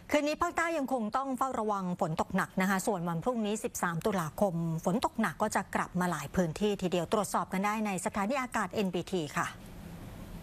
คืนนี้ภาคใต้ยังคงต้องเฝ้าระวังฝนตกหนักนะคะส่วนวันพรุ่งนี้ 13 ตุลาคมฝนตกหนักก็จะกลับมาหลายพื้นที่ทีเดียวตรวจสอบกันได้ในสถานีอากาศ NBT ค่ะ